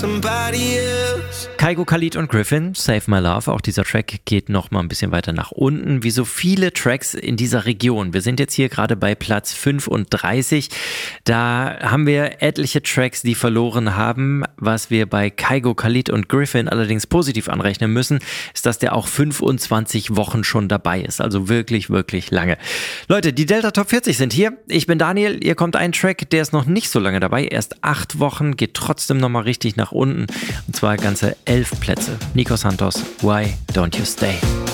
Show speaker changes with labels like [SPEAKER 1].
[SPEAKER 1] Kygo, Khalid und Griffin, Save My Love. Auch dieser Track geht noch mal ein bisschen weiter nach unten, wie so viele Tracks in dieser Region. Wir sind jetzt hier gerade bei Platz 35. Da haben wir etliche Tracks, die verloren haben. Was wir bei Kygo, Khalid und Griffin allerdings positiv anrechnen müssen, ist, dass der auch 25 Wochen schon dabei ist. Also wirklich, wirklich lange. Leute, die Delta Top 40 sind hier. Ich bin Daniel. Hier kommt ein Track, der ist noch nicht so lange dabei. Erst 8 Wochen, geht trotzdem noch mal richtig nach unten. Und zwar ganze 11 Plätze. Nico Santos, Why Don't You Stay?